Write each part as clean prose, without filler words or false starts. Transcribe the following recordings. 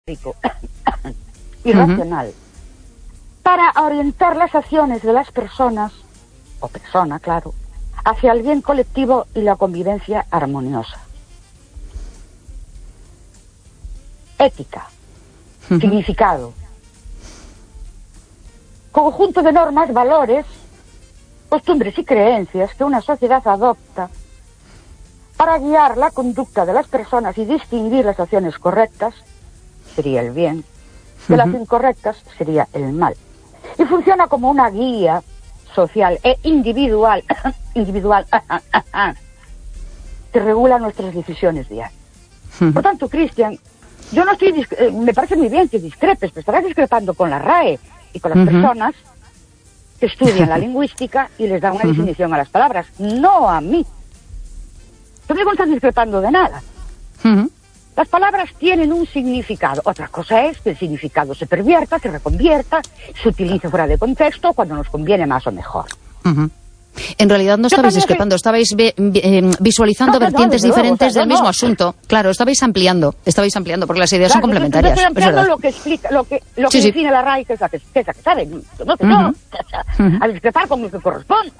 y racional para orientar las acciones de las personas, o persona, claro, hacia el bien colectivo y la convivencia armoniosa. Ética, significado, conjunto de normas, valores, costumbres y creencias que una sociedad adopta para guiar la conducta de las personas y distinguir las acciones correctas, sería el bien, de las incorrectas sería el mal. Y funciona como una guía social e individual, que regula nuestras decisiones diarias. Por tanto, Cristian, yo no estoy, me parece muy bien que discrepes, pero estarás discrepando con la RAE y con las personas que estudian la lingüística y les dan una definición a las palabras, no a mí. Conmigo no estás discrepando de nada. Las palabras tienen un significado. Otra cosa es que el significado se pervierta, se reconvierta, se utilice fuera de contexto cuando nos conviene más o mejor. En realidad no estabais discrepando, estabais visualizando vertientes diferentes del mismo asunto. Claro, estabais ampliando, porque las ideas son complementarias. Estoy ampliando lo que explica, lo que define la RAE, que es la que sabe. No, a discrepar con lo que corresponda.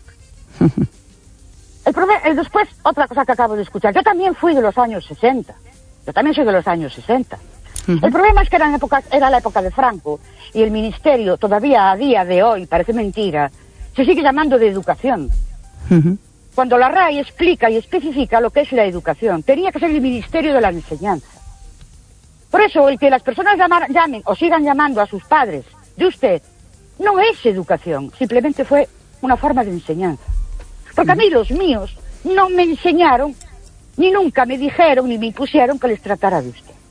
Después, otra cosa que acabo de escuchar. Yo también fui de los años 60. Yo también soy de los años 60. El problema es que era la época de Franco y el ministerio, todavía a día de hoy, parece mentira, se sigue llamando de educación. Cuando la RAE explica y especifica lo que es la educación, tenía que ser el Ministerio de la Enseñanza. Por eso, el que las personas llamen o sigan llamando a sus padres de usted, no es educación, simplemente fue una forma de enseñanza. Porque a mí los míos no me enseñaron, ni nunca me dijeron, ni me impusieron que les tratara de usted.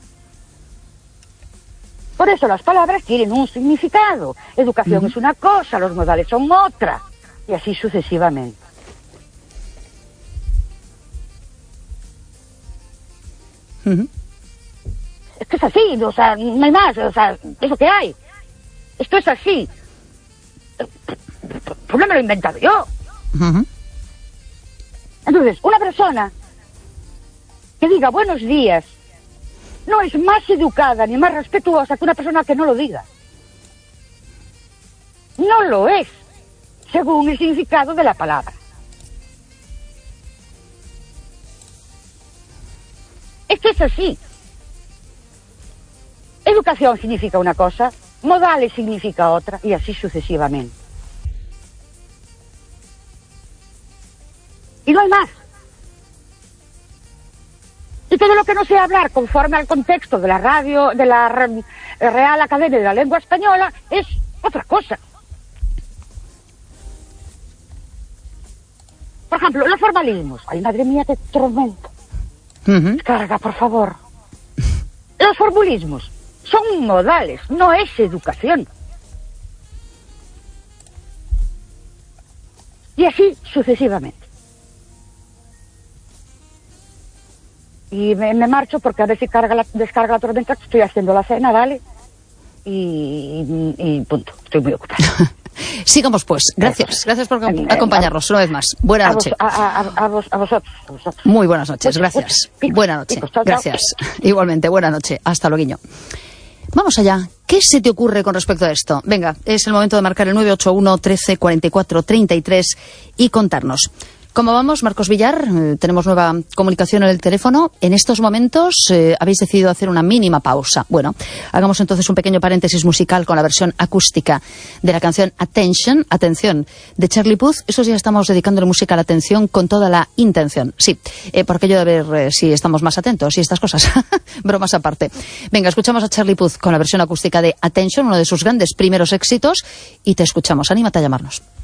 Por eso las palabras tienen un significado. Educación es una cosa, los modales son otra, y así sucesivamente. Es que es así, o sea, no hay más, o sea, es lo que hay. Esto es así. Pues no me lo he inventado yo. Entonces, una persona que diga buenos días no es más educada ni más respetuosa que una persona que no lo diga. No lo es, según el significado de la palabra. Esto es así. Educación significa una cosa, modales significa otra, y así sucesivamente. Y no hay más. Y todo lo que no sea hablar conforme al contexto de la radio, de la Real Academia de la Lengua Española, es otra cosa. Por ejemplo, los formalismos. Ay, madre mía, qué tormento. Carga, por favor. Los formulismos son modales, no es educación. Y así sucesivamente. Y me marcho porque a ver si descarga la tormenta, que estoy haciendo la cena, ¿vale? Y punto, estoy muy ocupada. Sigamos pues, gracias por acompañarnos una vez más. Buenas noches. A vosotros. Muy buenas noches, gracias. Buenas noches, gracias. Igualmente, buena noche, hasta luego. Vamos allá. ¿Qué se te ocurre con respecto a esto? Venga, es el momento de marcar el 981 13 44 33 y contarnos. ¿Cómo vamos, Marcos Villar? Tenemos nueva comunicación en el teléfono. En estos momentos habéis decidido hacer una mínima pausa. Bueno, hagamos entonces un pequeño paréntesis musical con la versión acústica de la canción Atención, de Charlie Puth. Eso sí, estamos dedicándole música a la atención con toda la intención. Sí, por aquello de ver si estamos más atentos y estas cosas. Bromas aparte. Venga, escuchamos a Charlie Puth con la versión acústica de Attention, uno de sus grandes primeros éxitos, y te escuchamos. Anímate a llamarnos.